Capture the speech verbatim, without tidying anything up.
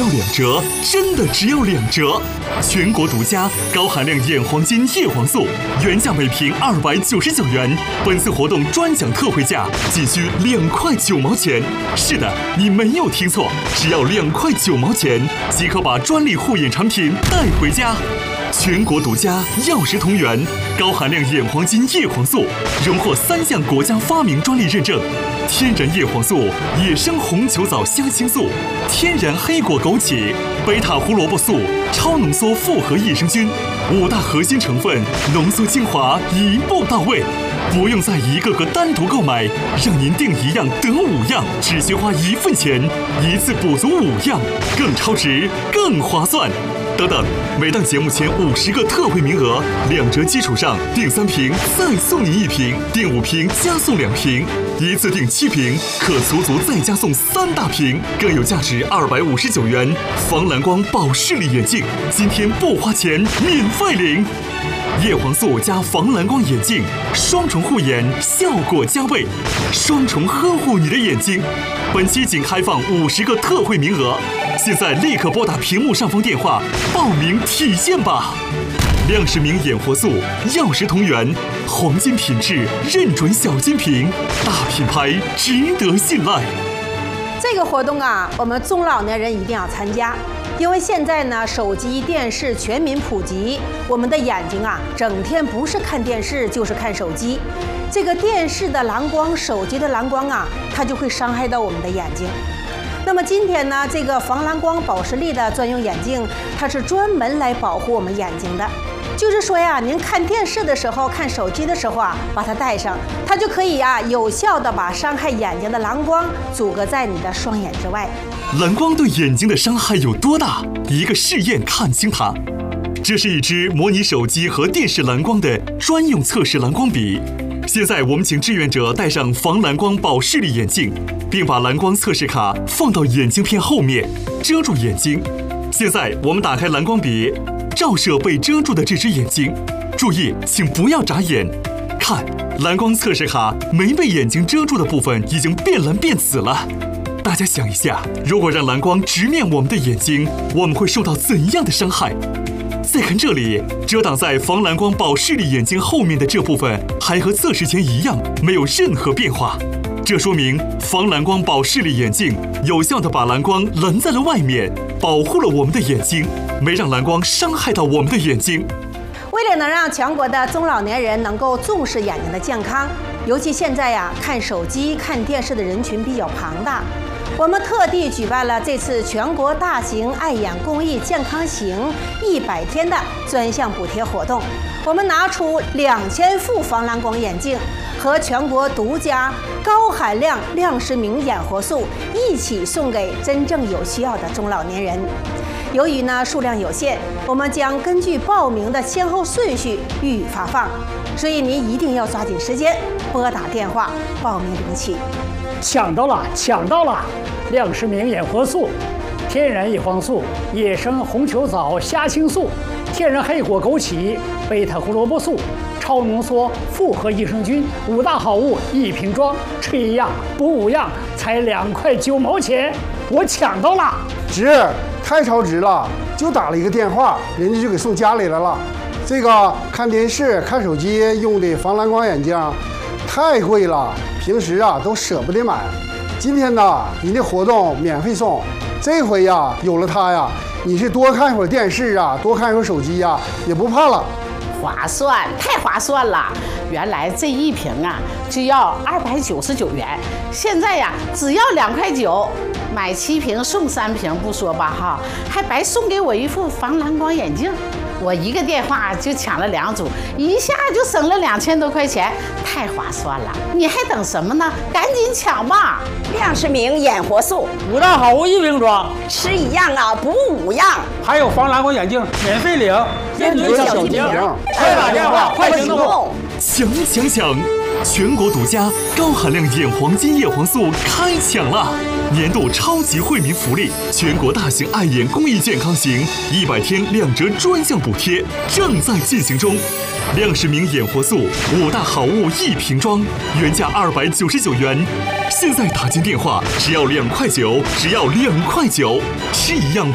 要两折，真的只要两折！全国独家高含量眼黄金叶黄素，原价每瓶二百九十九元，本次活动专享特惠价仅需两块九毛钱。是的，你没有听错，只要两块九毛钱即可把专利护眼产品带回家。全国独家药食同源高含量眼黄金叶黄素，荣获三项国家发明专利认证。天然叶黄素、野生红球藻虾青素、天然黑果枸杞、贝塔胡萝卜素、超浓缩复合益生菌，五大核心成分浓缩精华，一步到位。不用再一个个单独购买，让您订一样得五样，只需花一份钱，一次补足五样，更超值，更划算。等等，每档节目前五十个特惠名额，两折基础上订三瓶再送您一瓶，订五瓶加送两瓶，一次订七瓶可足足再加送三大瓶，更有价值二百五十九元防蓝光保视力眼镜，今天不花钱免费领。叶黄素加防蓝光眼镜，双重护眼，效果加倍，双重呵护你的眼睛。本期仅开放五十个特惠名额，现在立刻拨打屏幕上方电话报名体验吧！亮视明眼活素，药食同源，黄金品质，认准小金瓶，大品牌，值得信赖。 这个活动啊，我们中老年人一定要参加。因为现在呢，手机、电视全民普及，我们的眼睛啊，整天不是看电视就是看手机。这个电视的蓝光、手机的蓝光啊，它就会伤害到我们的眼睛。那么今天呢，这个防蓝光保视力的专用眼镜，它是专门来保护我们眼睛的。就是说呀，您看电视的时候、看手机的时候啊，把它戴上，它就可以啊，有效的把伤害眼睛的蓝光阻隔在你的双眼之外。 蓝光对眼睛的伤害有多大？一个试验看清它。这是一支模拟手机和电视蓝光的专用测试蓝光笔。现在我们请志愿者戴上防蓝光保视力眼镜，并把蓝光测试卡放到眼镜片后面，遮住眼睛。现在我们打开蓝光笔，照射被遮住的这只眼睛。注意，请不要眨眼。看，蓝光测试卡没被眼睛遮住的部分已经变蓝变紫了。大家想一下，如果让蓝光直面我们的眼睛，我们会受到怎样的伤害？再看这里，遮挡在防蓝光保视力眼睛后面的这部分还和测试前一样，没有任何变化。这说明防蓝光保视力眼镜有效地把蓝光拦在了外面，保护了我们的眼睛，没让蓝光伤害到我们的眼睛。 为了能让全国的中老年人能够重视眼睛的健康，尤其现在呀，看手机、看电视的人群比较庞大，我们特地举办了这次全国大型爱眼公益健康行一百天的专项补贴活动。我们拿出两千副防蓝光眼镜和全国独家高含量亮视明眼活素一起送给真正有需要的中老年人。由于呢数量有限，我们将根据报名的先后顺序予以发放，所以您一定要抓紧时间拨打电话报名领取。 抢到了，抢到了！亮视明眼活素、天然叶黄素、野生红球藻虾青素、天然黑果枸杞、贝塔胡萝卜素、超浓缩复合益生菌，五大好物一瓶装，吃一样补五样，才两块九毛钱，我抢到了！ 值，太超值了！就打了一个电话，人家就给送家里来了。这个看电视、看手机用的防蓝光眼镜太贵了，平时啊都舍不得买。今天呢，人家活动免费送，这回呀有了它呀，你是多看一会儿电视啊，多看一会儿手机呀，也不怕了。 划算，太划算了！原来这一瓶啊就要二百九十九元，现在呀只要两块九，买七瓶送三瓶不说吧哈，还白送给我一副防蓝光眼镜。我一个电话就抢了两组，一下就省了两千多块钱，太划算了！你还等什么呢？赶紧抢吧！ 亮视明眼活素， 五大好物一瓶装， 吃一样啊补五样， 还有防蓝光眼镜免费领， 认准小金瓶， 快打电话，快行动！ 抢抢抢！全国独家高含量眼黄金叶黄素开抢了！年度超级惠民福利，全国大型爱眼公益健康行一百天两折专项补贴正在进行中。亮视明眼活素五大好物一瓶装，原价二百九十九元，现在打进电话只要两块九，只要两块九，吃一样